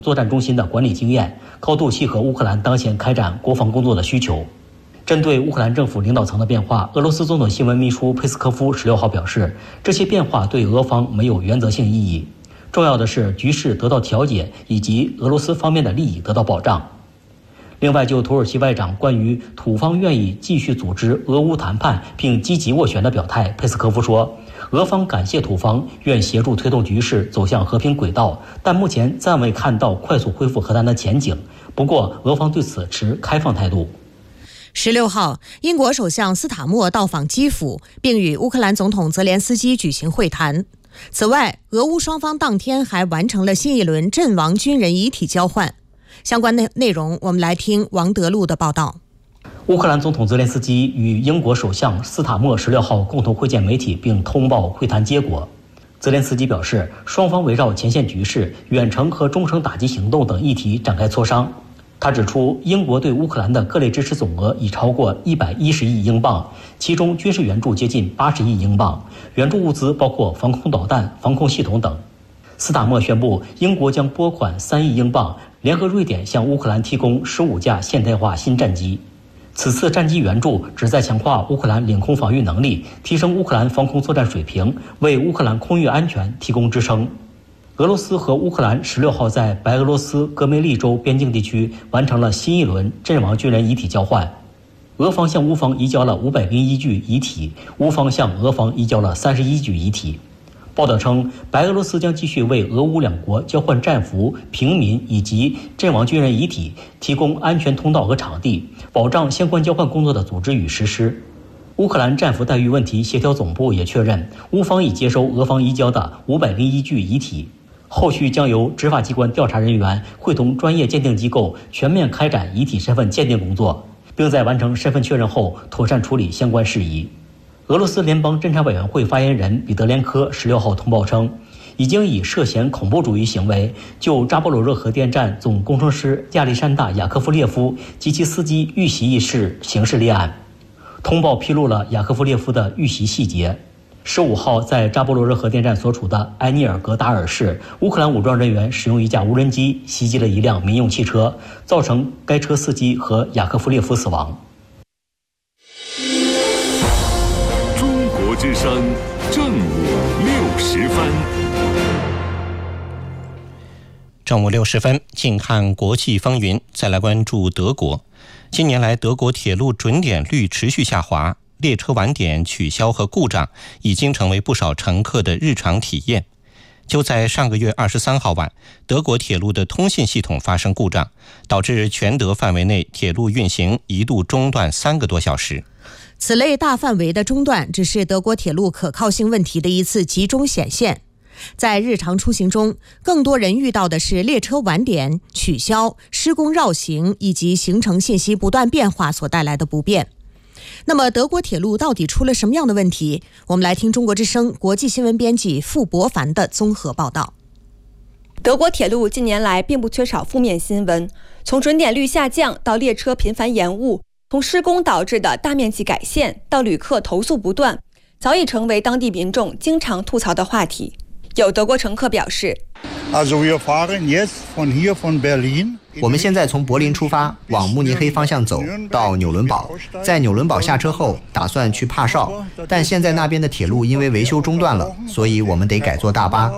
作战中心的管理经验，高度契合乌克兰当前开展国防工作的需求。针对乌克兰政府领导层的变化，俄罗斯总统新闻秘书佩斯科夫16号表示，这些变化对俄方没有原则性意义，重要的是局势得到调解，以及俄罗斯方面的利益得到保障。另外，就土耳其外长关于土方愿意继续组织俄乌谈判并积极斡旋的表态，佩斯科夫说，俄方感谢土方愿协助推动局势走向和平轨道，但目前暂未看到快速恢复和谈的前景。不过，俄方对此持开放态度。 16号，英国首相斯塔默到访基辅，并与乌克兰总统泽连斯基举行会谈。此外，俄乌双方当天还完成了新一轮阵亡军人遗体交换。相关内容，我们来听王德禄的报道。 乌克兰总统泽连斯基与英国首相斯塔默16号共同会见媒体，并通报会谈结果。泽连斯基表示，双方围绕前线局势、远程和中程打击行动等议题展开磋商。他指出，英国对乌克兰的各类支持总额已超过110亿英镑，其中军事援助接近80亿英镑，援助物资包括防空导弹、防空系统等。斯塔默宣布，英国将拨款3亿英镑，联合瑞典向乌克兰提供15架现代化新战机。此次战机援助旨在强化乌克兰领空防御能力，提升乌克兰防空作战水平，为乌克兰空域安全提供支撑。俄罗斯和乌克兰16号在白俄罗斯戈梅利州边境地区完成了新一轮阵亡军人遗体交换。俄方向乌方移交了501具遗体，乌方向俄方移交了31具遗体。报道称，白俄罗斯将继续为俄乌两国交换战俘、平民以及阵亡军人遗体提供安全通道和场地，保障相关交换工作的组织与实施。乌克兰战俘待遇问题协调总部也确认，乌方已接收俄方移交的501具遗体，后续将由执法机关调查人员会同专业鉴定机构全面开展遗体身份鉴定工作，并在完成身份确认后妥善处理相关事宜。俄罗斯联邦侦查委员会发言人彼得连科16号通报称，已经以涉嫌恐怖主义行为就扎波罗热核电站总工程师亚历山大·雅科夫列夫及其司机遇袭一事刑事立案。通报披露了雅科夫列夫的遇袭细节。15号，在扎波罗热核电站所处的埃涅尔格达尔市，乌克兰武装人员使用一架无人机袭击了一辆民用汽车，造成该车司机和雅科夫列夫死亡。 中国之声正午60分。 正午60分，近看国际风云，再来关注德国。近年来，德国铁路准点率持续下滑，列车晚点、取消和故障已经成为不少乘客的日常体验。就在上个月23号晚，德国铁路的通信系统发生故障，导致全德范围内铁路运行一度中断3个多小时。 此类大范围的中断只是德国铁路可靠性问题的一次集中显现。在日常出行中，更多人遇到的是列车晚点、取消、施工绕行以及行程信息不断变化所带来的不便。那么德国铁路到底出了什么样的问题？我们来听中国之声国际新闻编辑傅博凡的综合报道。 德国铁路近年来并不缺少负面新闻，从准点率下降到列车频繁延误，从施工导致的大面积改线到旅客投诉不断，早已成为当地民众经常吐槽的话题。有德国乘客表示， 我们现在从柏林出发，往慕尼黑方向走，到纽伦堡。在纽伦堡下车后，打算去帕绍，但现在那边的铁路因为维修中断了，所以我们得改坐大巴。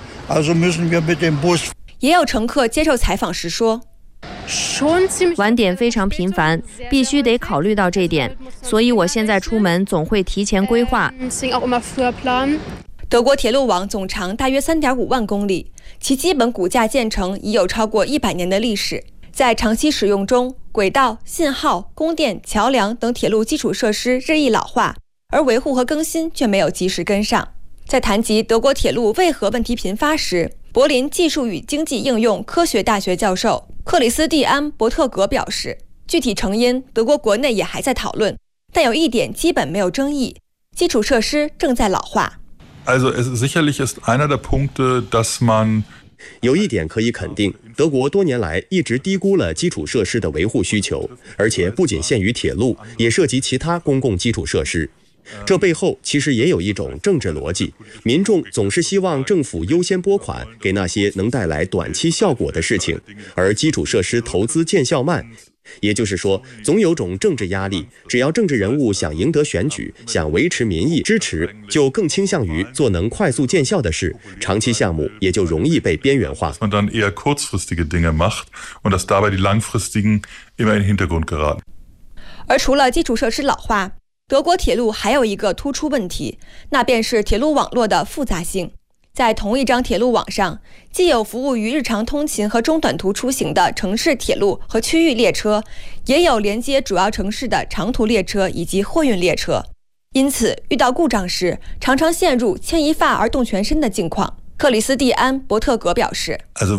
也有乘客接受采访时说， 晚点非常频繁，必须得考虑到这点，所以我现在出门总会提前规划。 德国铁路网总长大约3.5万公里，其基本骨架建成已有超过100年的历史。在长期使用中，轨道、信号、供电、桥梁等铁路基础设施日益老化，而维护和更新却没有及时跟上。在谈及德国铁路为何问题频发时，柏林技术与经济应用科学大学教授克里斯蒂安·伯特格表示，具体成因德国国内也还在讨论，但有一点基本没有争议，基础设施正在老化。 有一点可以肯定，德国多年来一直低估了基础设施的维护需求，而且不仅限于铁路，也涉及其他公共基础设施。 这背后其实也有一种政治逻辑，民众总是希望政府优先拨款给那些能带来短期效果的事情，而基础设施投资见效慢。也就是说，总有种政治压力，只要政治人物想赢得选举，想维持民意支持，就更倾向于做能快速见效的事，长期项目也就容易被边缘化。 而除了基础设施老化，德国铁路还有一个突出问题，那便是铁路网络的复杂性。在同一张铁路网上，既有服务于日常通勤和中短途出行的城市铁路和区域列车，也有连接主要城市的长途列车以及货运列车。因此，遇到故障时，常常陷入牵一发而动全身的境况。克里斯蒂安·伯特格表示，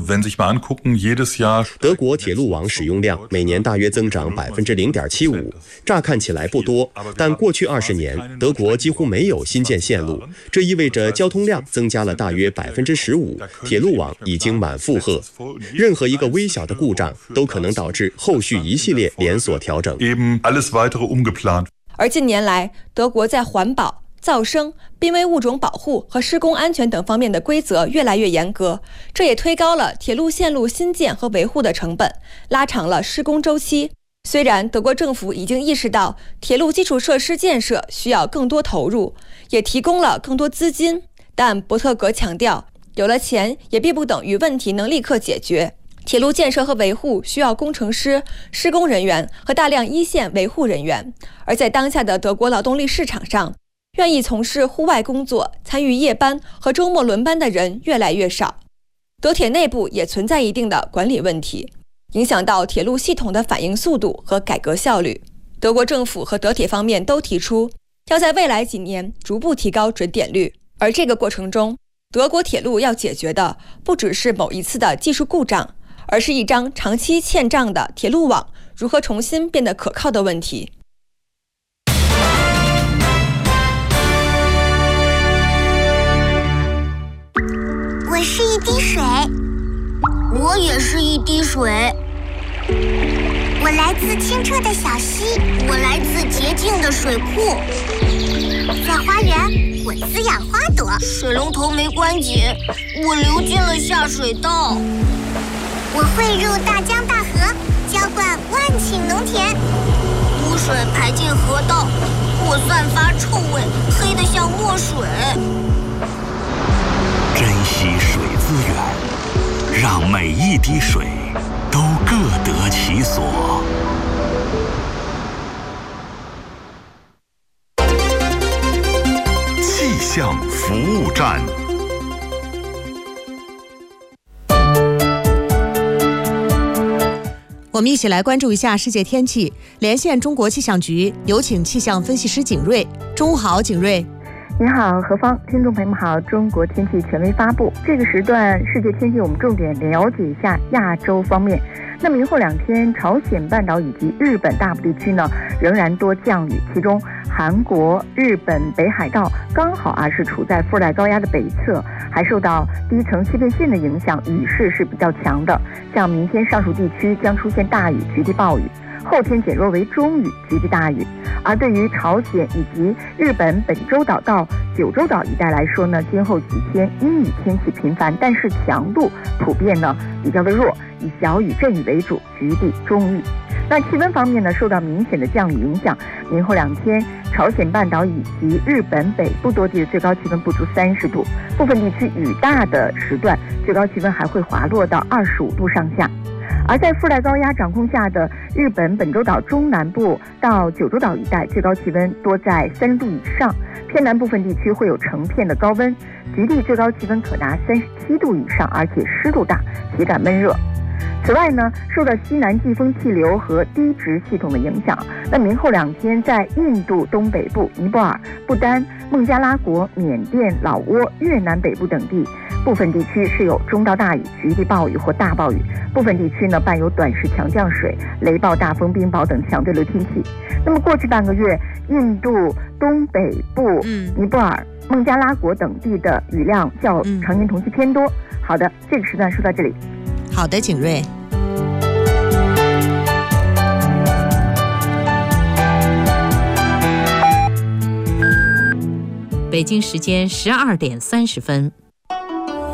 德国铁路网使用量每年大约增长 0.75%， 乍看起来不多，但过去20年，德国几乎没有新建线路，这意味着交通量增加了大约 15%， 铁路网已经满负荷。任何一个微小的故障都可能导致后续一系列连锁调整。 而近年来，德国在环保、噪声、濒危物种保护和施工安全等方面的规则越来越严格，这也推高了铁路线路新建和维护的成本，拉长了施工周期。虽然德国政府已经意识到铁路基础设施建设需要更多投入，也提供了更多资金，但伯特格强调，有了钱也并不等于问题能立刻解决。铁路建设和维护需要工程师、施工人员和大量一线维护人员，而在当下的德国劳动力市场上，愿意从事户外工作、参与夜班和周末轮班的人越来越少。德铁内部也存在一定的管理问题，影响到铁路系统的反应速度和改革效率。德国政府和德铁方面都提出，要在未来几年逐步提高准点率，而这个过程中，德国铁路要解决的不只是某一次的技术故障，而是一张长期欠账的铁路网如何重新变得可靠的问题。 我是一滴水，我也是一滴水。我来自清澈的小溪，我来自洁净的水库。在花园，我滋养花朵。水龙头没关紧，我流进了下水道。我汇入大江大河，浇灌万顷农田。污水排进河道，我散发臭味，黑得像墨水。 珍惜水资源，让每一滴水都各得其所。气象服务站。 我们一起来关注一下世界天气，连线中国气象局，有请气象分析师景睿。中午好，景睿。 您好，何芳，听众朋友们好。中国天气权威发布，这个时段世界天气我们重点了解一下亚洲方面。那么明后2天，朝鲜半岛以及日本大部地区呢仍然多降雨，其中韩国、日本北海道刚好是处在副热带高压的北侧，还受到低层气变线的影响，雨势是比较强的。像明天上述地区将出现大雨、局地暴雨，后天减弱为中雨、局地大雨。而对于朝鲜以及日本本州岛到九州岛一带来说呢，今后几天阴雨天气频繁，但是强度普遍呢比较的弱，以小雨阵雨为主，局地中雨。那气温方面呢，受到明显的降雨影响，明后2天朝鲜半岛以及日本北部多地的最高气温不足30度，部分地区雨大的时段最高气温还会滑落到25度上下。而在副热带高压掌控下的日本本州岛中南部到九州岛一带，最高气温多在30度以上，偏南部分地区会有成片的高温，局地最高气温可达37度以上，而且湿度大，体感闷热。此外呢，受到西南季风气流和低值系统的影响，那明后2天在印度东北部、尼泊尔、不丹、孟加拉国、缅甸、老挝、越南北部等地，部分地区是有中到大雨、局地暴雨或大暴雨，部分地区呢伴有短时强降水、雷暴、大风、冰雹等强对流天气。那么过去半个月，印度东北部、尼泊尔、孟加拉国等地的雨量较常年同期偏多。好的，这个时段说到这里。 好的，景睿。 北京时间12点30分。